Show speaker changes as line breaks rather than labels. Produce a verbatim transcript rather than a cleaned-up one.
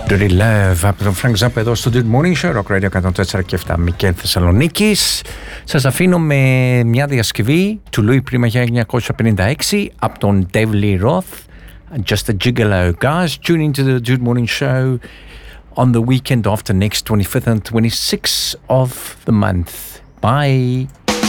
Dirty Love από τον Frank Zappa εδώ στο Good Morning Show, Rock Radio εκατόν τέσσερα και επτά, Μικέλ Θεσσαλονίκης. Σας αφήνω με μια διασκευή του Louis Prima για χίλια εννιακόσια πενήντα έξι από τον Dave Lee Roth, Just a Gigolo. Guys, tune into the Good Morning Show on the weekend after next, twenty-fifth and twenty-sixth of the month. Bye.